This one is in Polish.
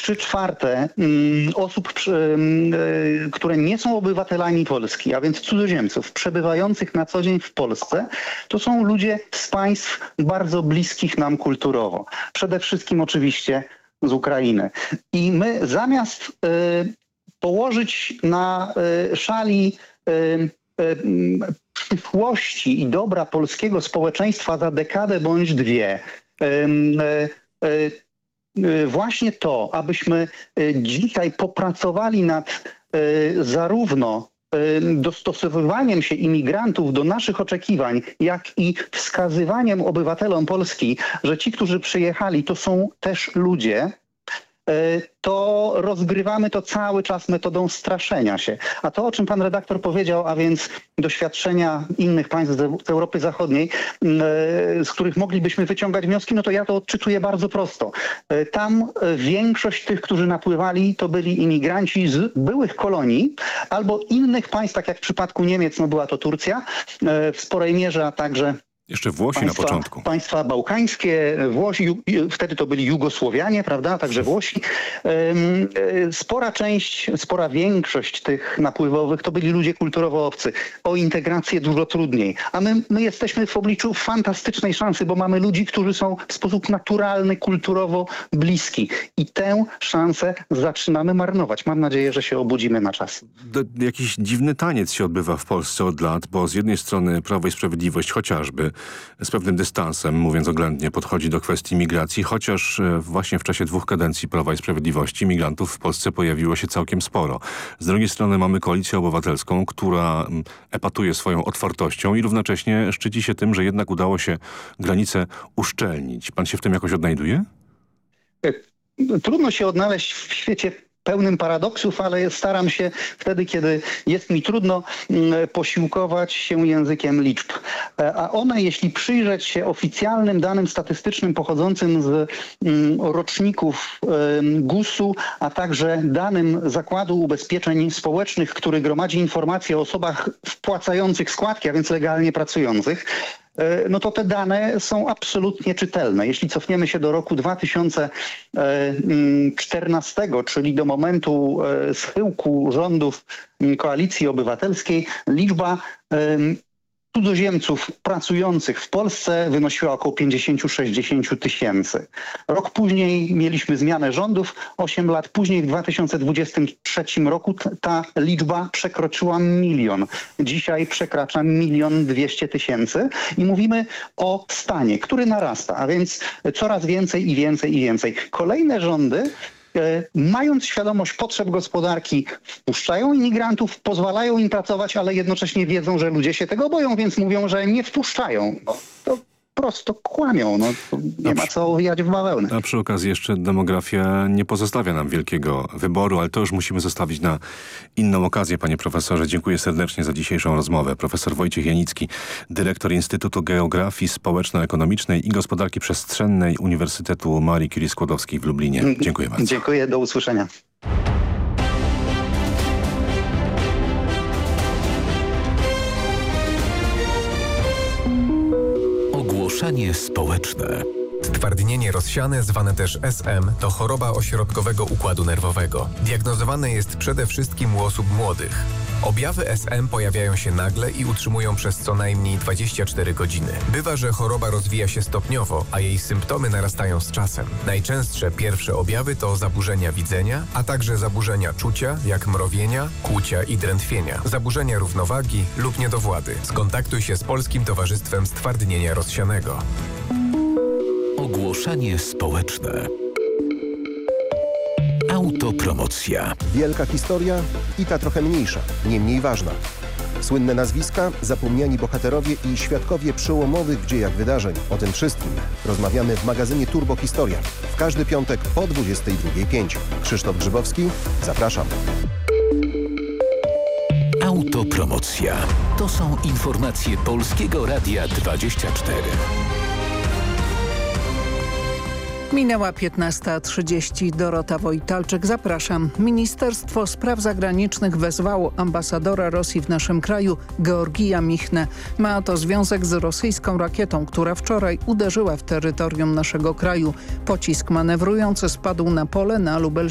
3/4 osób, które nie są obywatelami Polski, a więc cudzoziemców przebywających na co dzień w Polsce, to są ludzie z państw bardzo bliskich nam kulturowo. Przede wszystkim oczywiście z Ukrainy. I my zamiast położyć na szali przyszłości i dobra polskiego społeczeństwa za dekadę bądź dwie, właśnie to, abyśmy dzisiaj popracowali nad zarówno dostosowywaniem się imigrantów do naszych oczekiwań, jak i wskazywaniem obywatelom Polski, że ci, którzy przyjechali, to są też ludzie, to rozgrywamy to cały czas metodą straszenia się. A to, o czym pan redaktor powiedział, a więc doświadczenia innych państw z Europy Zachodniej, z których moglibyśmy wyciągać wnioski, no to ja to odczytuję bardzo prosto. Tam większość tych, którzy napływali, to byli imigranci z byłych kolonii albo innych państw, tak jak w przypadku Niemiec, no była to Turcja, w sporej mierze, a także jeszcze Włosi na początku. Państwa bałkańskie, Włosi, wtedy to byli Jugosłowianie, prawda, także Włosi. Spora większość tych napływowych to byli ludzie kulturowo obcy. O integrację dużo trudniej. A my jesteśmy w obliczu fantastycznej szansy, bo mamy ludzi, którzy są w sposób naturalny, kulturowo bliski. I tę szansę zaczynamy marnować. Mam nadzieję, że się obudzimy na czas. Jakiś dziwny taniec się odbywa w Polsce od lat, bo z jednej strony Prawo i Sprawiedliwość chociażby z pewnym dystansem, mówiąc oględnie, podchodzi do kwestii migracji, chociaż właśnie w czasie 2 kadencji Prawa i Sprawiedliwości migrantów w Polsce pojawiło się całkiem sporo. Z drugiej strony mamy Koalicję Obywatelską, która epatuje swoją otwartością i równocześnie szczyci się tym, że jednak udało się granice uszczelnić. Pan się w tym jakoś odnajduje? Trudno się odnaleźć w świecie pełnym paradoksów, ale staram się wtedy, kiedy jest mi trudno, posiłkować się językiem liczb. A one, jeśli przyjrzeć się oficjalnym danym statystycznym pochodzącym z roczników GUS-u, a także danym Zakładu Ubezpieczeń Społecznych, który gromadzi informacje o osobach wpłacających składki, a więc legalnie pracujących, no to te dane są absolutnie czytelne. Jeśli cofniemy się do roku 2014, czyli do momentu schyłku rządów Koalicji Obywatelskiej, liczba cudzoziemców pracujących w Polsce wynosiła około 50-60 tysięcy. Rok później mieliśmy zmianę rządów, 8 lat później w 2023 roku ta liczba przekroczyła 1 000 000. Dzisiaj przekracza 1 200 000 i mówimy o stanie, który narasta, a więc coraz więcej i więcej i więcej. Kolejne rządy, mając świadomość potrzeb gospodarki, wpuszczają imigrantów, pozwalają im pracować, ale jednocześnie wiedzą, że ludzie się tego boją, więc mówią, że nie wpuszczają. No, to prosto kłamią. No, nie ma co owijać w bawełnę. A przy okazji jeszcze demografia nie pozostawia nam wielkiego wyboru, ale to już musimy zostawić na inną okazję, panie profesorze. Dziękuję serdecznie za dzisiejszą rozmowę. Profesor Wojciech Janicki, dyrektor Instytutu Geografii Społeczno-Ekonomicznej i Gospodarki Przestrzennej Uniwersytetu Marii Curie Skłodowskiej w Lublinie. Dziękuję bardzo. Dziękuję, do usłyszenia. Ogłoszenie społeczne. Stwardnienie rozsiane, zwane też SM, to choroba ośrodkowego układu nerwowego. Diagnozowane jest przede wszystkim u osób młodych. Objawy SM pojawiają się nagle i utrzymują przez co najmniej 24 godziny. Bywa, że choroba rozwija się stopniowo, a jej symptomy narastają z czasem. Najczęstsze pierwsze objawy to zaburzenia widzenia, a także zaburzenia czucia, jak mrowienia, kłucia i drętwienia, zaburzenia równowagi lub niedowłady. Skontaktuj się z Polskim Towarzystwem Stwardnienia Rozsianego. Ogłoszenie społeczne. Autopromocja. Wielka historia i ta trochę mniejsza, nie mniej ważna. Słynne nazwiska, zapomniani bohaterowie i świadkowie przełomowych w dziejach wydarzeń. O tym wszystkim rozmawiamy w magazynie Turbo Historia. W każdy piątek po 22:05. Krzysztof Grzybowski, zapraszam. Autopromocja. To są informacje Polskiego Radia 24. Minęła 15:30. Dorota Wojtalczyk, zapraszam. Ministerstwo Spraw Zagranicznych wezwało ambasadora Rosji w naszym kraju, Georgija Michnę. Ma to związek z rosyjską rakietą, która wczoraj uderzyła w terytorium naszego kraju. Pocisk manewrujący spadł na pole na Lubelszczyźnie.